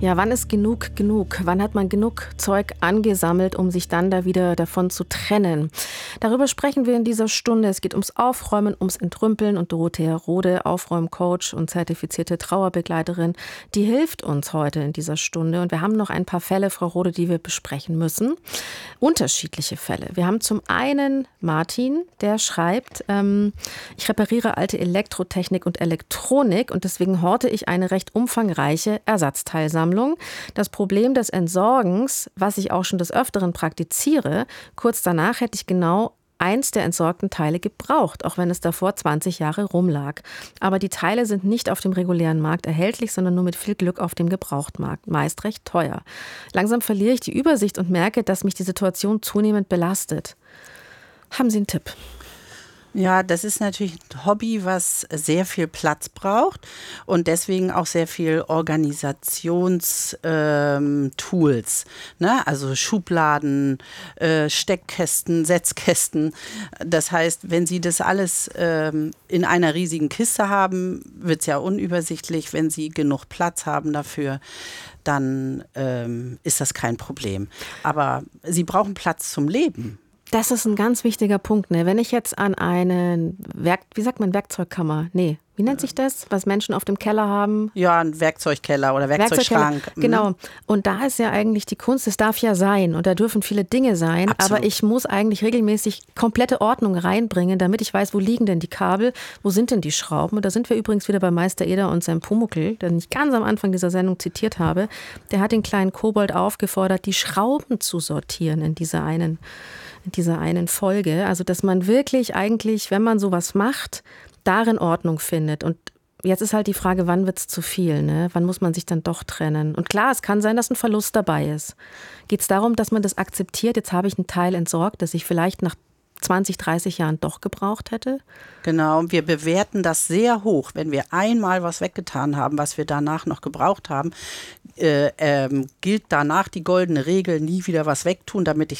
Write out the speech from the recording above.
Ja, wann ist genug genug? Wann hat man genug Zeug angesammelt, um sich dann da wieder davon zu trennen? Darüber sprechen wir in dieser Stunde. Es geht ums Aufräumen, ums Entrümpeln und Dorothea Rode, Aufräumcoach und zertifizierte Trauerbegleiterin, die hilft uns heute in dieser Stunde. Und wir haben noch ein paar Fälle, Frau Rode, die wir besprechen müssen. Unterschiedliche Fälle. Wir haben zum einen Martin, der schreibt, ich repariere alte Elektrotechnik und Elektronik und deswegen horte ich eine recht umfangreiche Ersatzteilsammlung. Das Problem des Entsorgens, was ich auch schon des Öfteren praktiziere, kurz danach hätte ich genau eins der entsorgten Teile gebraucht, auch wenn es davor 20 Jahre rumlag. Aber die Teile sind nicht auf dem regulären Markt erhältlich, sondern nur mit viel Glück auf dem Gebrauchtmarkt, meist recht teuer. Langsam verliere ich die Übersicht und merke, dass mich die Situation zunehmend belastet. Haben Sie einen Tipp? Ja, das ist natürlich ein Hobby, was sehr viel Platz braucht und deswegen auch sehr viel Organisationstools, ne? Also Schubladen, Steckkästen, Setzkästen. Das heißt, wenn Sie das alles in einer riesigen Kiste haben, wird es ja unübersichtlich. Wenn Sie genug Platz haben dafür, dann ist das kein Problem. Aber Sie brauchen Platz zum Leben. Das ist ein ganz wichtiger Punkt. Ne? Wenn ich jetzt an eine Werkzeugkammer, wie nennt sich das, was Menschen auf dem Keller haben? Ja, ein Werkzeugkeller oder Werkzeugschrank. Genau. Und da ist ja eigentlich die Kunst, es darf ja sein und da dürfen viele Dinge sein. Absolut. Aber ich muss eigentlich regelmäßig komplette Ordnung reinbringen, damit ich weiß, wo liegen denn die Kabel, wo sind denn die Schrauben. Und da sind wir übrigens wieder bei Meister Eder und seinem Pumuckl, den ich ganz am Anfang dieser Sendung zitiert habe. Der hat den kleinen Kobold aufgefordert, die Schrauben zu sortieren in dieser einen Folge. Also, dass man wirklich eigentlich, wenn man sowas macht, darin Ordnung findet. Und jetzt ist halt die Frage, wann wird es zu viel? Ne? Wann muss man sich dann doch trennen? Und klar, es kann sein, dass ein Verlust dabei ist. Geht es darum, dass man das akzeptiert? Jetzt habe ich einen Teil entsorgt, das ich vielleicht nach 20, 30 Jahren doch gebraucht hätte? Genau, wir bewerten das sehr hoch. Wenn wir einmal was weggetan haben, was wir danach noch gebraucht haben, gilt danach die goldene Regel, nie wieder was wegtun, damit